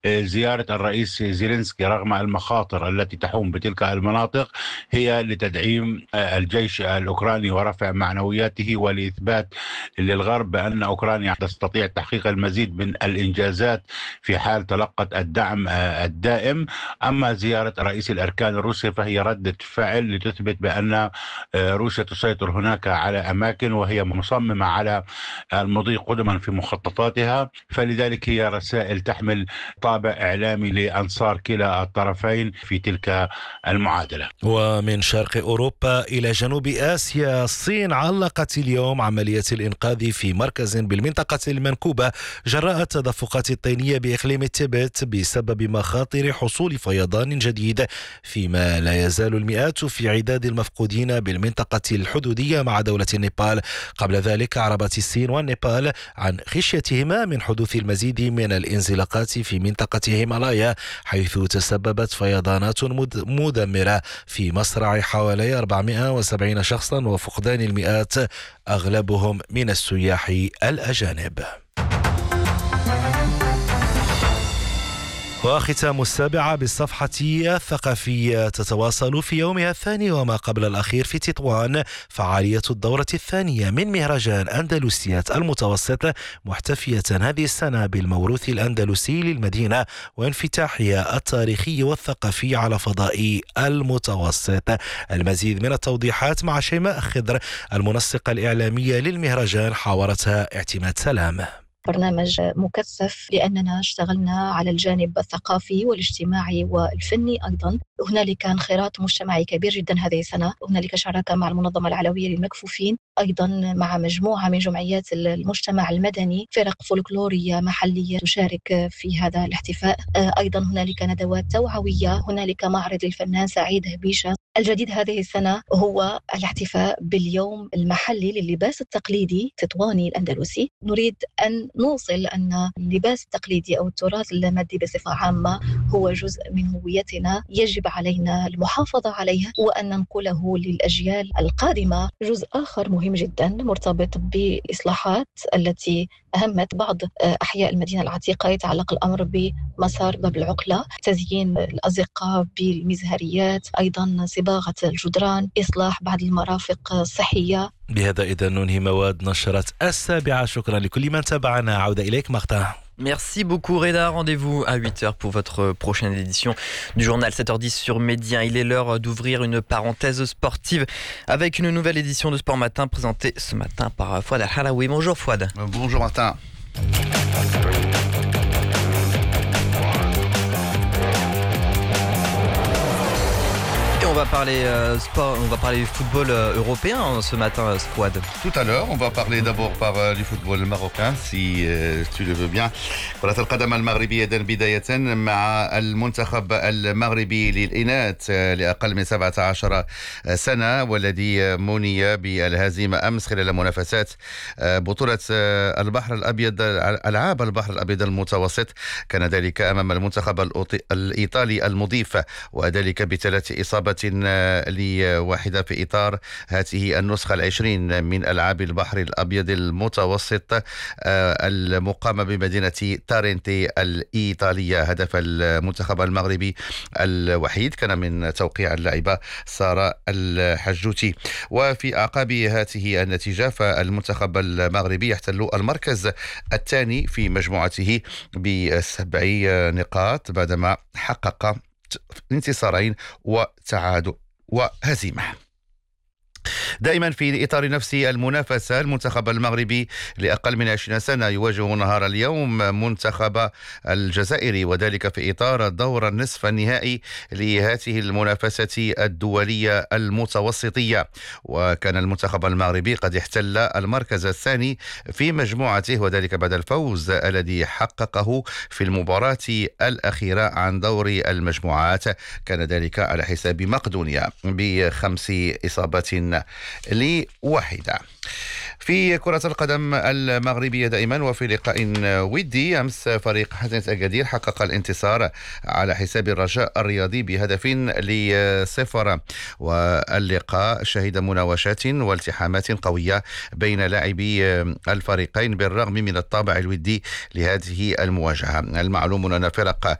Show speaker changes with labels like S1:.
S1: زيارة الرئيس زيلينسكي رغم المخاطر التي تحوم بتلك المناطق هي لتدعيم الجيش الأوكراني ورفع معنوياته، ولإثبات للغرب بأن أوكرانيا تستطيع تحقيق المزيد من الإنجازات في حال تلقت الدعم الدائم. أما زيارة رئيس الأركان الروسي فهي ردة فعل لتثبت بأن روسيا تسيطر هناك على أماكن، وهي مصممة على المضي قدما في مخططاتها. فلذلك هي رسائل تحمل طابع إعلامي لأنصار كلا الطرفين في تلك المعادلة.
S2: ومن شرق أوروبا إلى جنوب آسيا، الصين علقت اليوم عملية الإنقاذ في مركز بالمنطقة المنكوبة جراء التدفقات الطينية بإقليم تيبت بسبب مخاطر حصول فيضان جديد، فيما لا يزال المئات في عداد المفقودين بالمنطقة الحدودية مع دولة النيبال. قبل ذلك أعربت الصين والنيبال عن خشيتهما من حدوث المزيد من الانزلاقات في منطقة هيمالايا، حيث تسببت فيضانات مدمرة في مصرع حوالي 470 شخصا وفقدان المئات أغلبهم من السياح الأجانب. وختام السابعة بالصفحة الثقافية، تتواصل في يومها الثاني وما قبل الأخير في تطوان فعالية الدورة الثانية من مهرجان أندلسيات المتوسط، محتفية هذه السنة بالموروث الأندلسي للمدينة وانفتاحها التاريخي والثقافي على فضاء المتوسط. المزيد من التوضيحات مع شيماء خضر المنسقة الإعلامية للمهرجان، حاورتها اعتماد سلام.
S3: برنامج مكثف لأننا اشتغلنا على الجانب الثقافي والاجتماعي والفني أيضا. هنالك انخراط مجتمعي كبير جدا هذه السنة، هنالك شراكة مع المنظمة العلوية للمكفوفين، أيضا مع مجموعة من جمعيات المجتمع المدني، فرق فولكلورية محلية تشارك في هذا الاحتفاء. أيضا هنالك ندوات توعوية، هنالك معرض للفنان سعيد هبيشة. الجديد هذه السنة هو الاحتفاء باليوم المحلي لللباس التقليدي التطواني الأندلسي. نريد أن نوصل أن اللباس التقليدي أو التراث اللامادي بصفة عامة هو جزء من هويتنا، يجب علينا المحافظة عليه وأن ننقله للأجيال القادمة. جزء آخر مهم جدا مرتبط بالإصلاحات التي أهمت بعض أحياء المدينة العتيقة، يتعلق الأمر بمسار باب العقلة، تزيين الأزقة بالمزهريات، أيضا صباغة الجدران، إصلاح بعض المرافق الصحية.
S2: بهذا إذا ننهي مواد نشرة السابعة. شكرا لكل من تابعنا. عودة إليك مقطع.
S4: Merci beaucoup Reda, rendez-vous à 8h pour votre prochaine édition du journal 7h10 sur Média. Il est l'heure d'ouvrir une parenthèse sportive avec une nouvelle édition de Sport Matin présentée ce matin par Fouad Al-Halaoui. Bonjour Fouad.
S5: Bonjour Martin.
S4: On va parler sport, on va parler football européen ce matin, Squad.
S5: Tout à l'heure, on va parler d'abord du football marocain, si tu le veux bien. كرة القدم المغربية بداية مع المنتخب المغربي للإناث لأقل من 17 سنة، والذي مني بالهزيمة أمس خلال منافسات بطولة البحر الأبيض، ألعاب البحر الأبيض المتوسط. كان ذلك أمام المنتخب الإيطالي المضيف، وذلك بثلاث إصابات لواحدة في إطار هذه النسخة 20 من ألعاب البحر الأبيض المتوسط المقامة بمدينة تارنتي الإيطالية. هدف المنتخب المغربي الوحيد كان من توقيع اللاعبة سارة الحجوتي. وفي أعقاب هذه النتيجة فالمنتخب المغربي يحتل المركز الثاني في مجموعته ب7 نقاط بعدما حقق انتصارين وتعادل وهزيمة. دائما في إطار نفس المنافسة، المنتخب المغربي لأقل من 20 سنة يواجه نهار اليوم منتخب الجزائر، وذلك في إطار دور النصف النهائي لهذه المنافسة الدولية المتوسطية. وكان المنتخب المغربي قد احتل المركز الثاني في مجموعته، وذلك بعد الفوز الذي حققه في المباراة الأخيرة عن دور المجموعات، كان ذلك على حساب مقدونيا ب5 إصابات لواحدة. في كرة القدم المغربية دائما وفي لقاء ودي أمس فريق حسنية أكادير حقق الانتصار على حساب الرجاء الرياضي بهدف ل0. واللقاء شهد مناوشات والتحامات قوية بين لاعبي الفريقين بالرغم من الطابع الودي لهذه المواجهة. المعلوم أن فرق